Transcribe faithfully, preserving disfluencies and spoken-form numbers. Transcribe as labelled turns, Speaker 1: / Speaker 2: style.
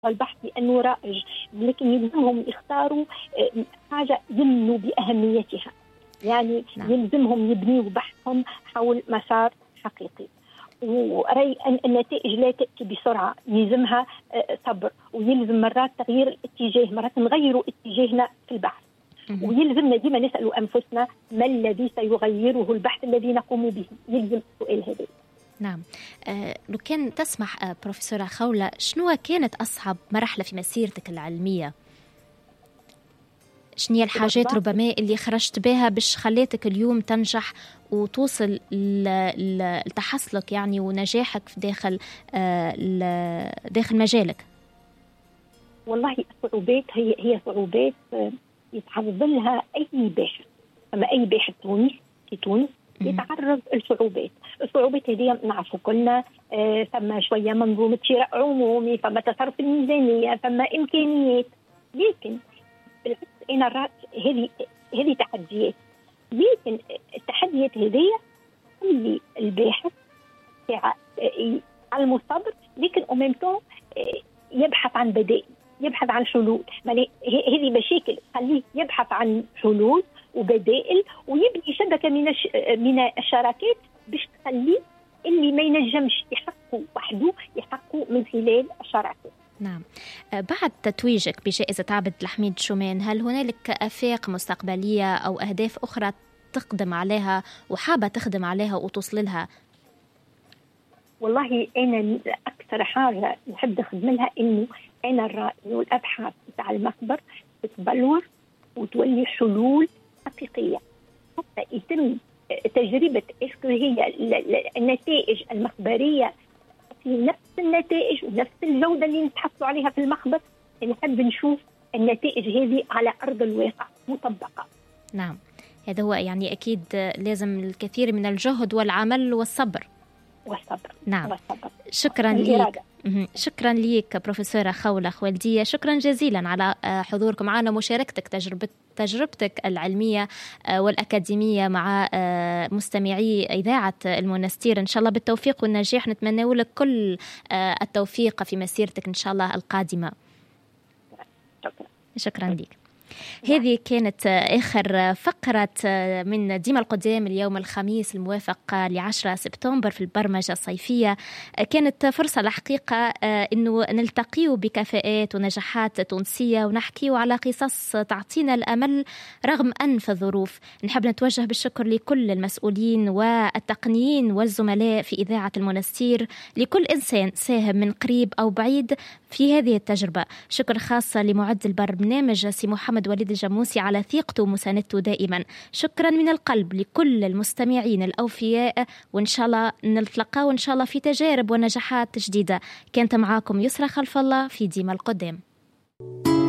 Speaker 1: البحث لأنه رائج، لكن يلزمهم يختاروا حاجة يمنوا بأهميتها، يعني نعم. يلزمهم يبنيوا بحثهم حول مسار حقيقي. ورأي أن النتائج لا تأتي بسرعة، يلزمها صبر، ويلزم مرات تغيير الاتجاه، مرات نغيروا اتجاهنا في البحث، ويلزمنا ديما نسأل أنفسنا ما الذي سيغيره البحث الذي نقوم به، يلزم السؤال هذا.
Speaker 2: نعم. آه، لو كان تسمح آه، بروفيسورة خولة، شنو كانت أصعب مرحلة في مسيرتك العلمية؟ شنو هي الحاجات ربما اللي خرجت بها باش خليتك اليوم تنجح وتوصل لتحصلك يعني ونجاحك في داخل آه داخل مجالك؟
Speaker 1: والله الصعوبات هي هي صعوبات يتعرض لها أي باحث، أما أي باحث تونسي في تونس يتعرض للصعوبات. الصعوبات هذه نعرفوا كلنا، آه ثم شوية منظومة شراء عمومي، ثم تصرف الميزانية، ثم إمكانيات، لكن بالعكس أنا رأت هذه هذه تحديات، لكن التحديات هذه اللي الباحث على المصدر، لكن أمامته يبحث عن بدائل، يبحث عن حلول. يعني هذه مشاكل خليه يبحث عن حلول وبدائل، ويبني شبكة من من الشراكات باش تخليه اللي ما ينجمش يحققوا وحده يحققوا من خلال الشراكات.
Speaker 2: نعم. بعد تتويجك بجائزة عبد الحميد شومان، هل هنالك آفاق مستقبلية أو أهداف أخرى تقدم عليها وحابة تخدم عليها وتوصل لها؟
Speaker 1: والله أنا أكثر حاجة نحب أخدم لها إنه أنا الرأي إنه الأبحاث بتاع المخبر تتبلور وتولي حلول حقيقية، حتى يتم تجربة إسكو هي النتائج المخبرية في نفس النتائج ونفس الجودة اللي نتحصلوا عليها في المخبر. نحب نشوف النتائج هذه على أرض الواقع مطبقة.
Speaker 2: نعم، هذا هو يعني أكيد لازم الكثير من الجهد والعمل والصبر.
Speaker 1: والصبر.
Speaker 2: نعم.
Speaker 1: والصبر.
Speaker 2: شكرا لك. شكرا لك بروفيسورة خولة خوالدية، شكرا جزيلا على حضوركم معنا ومشاركتك تجربة تجربتك العلمية والأكاديمية مع مستمعي إذاعة المنستير. إن شاء الله بالتوفيق والنجاح، نتمنى لك كل التوفيق في مسيرتك إن شاء الله القادمة.
Speaker 1: شكرا.
Speaker 2: شكرا لك. هذه كانت آخر فقرة من ديما القدام اليوم الخميس الموافق لعشرة سبتمبر في البرمجة الصيفية. كانت فرصة الحقيقة أنه نلتقي بكفاءات ونجاحات تونسية ونحكي على قصص تعطينا الأمل رغم أنف الظروف. نحب نتوجه بالشكر لكل المسؤولين والتقنيين والزملاء في إذاعة المنستير، لكل إنسان ساهم من قريب أو بعيد في هذه التجربة. شكر خاصة لمعد البرنامج سي محمد وليد الجاموسي على ثقته ومساندته دائما. شكرا من القلب لكل المستمعين الأوفياء، وإن شاء الله نلتقى وإن شاء الله في تجارب ونجاحات جديدة. كانت معاكم يسرى خلف الله في ديما القدام.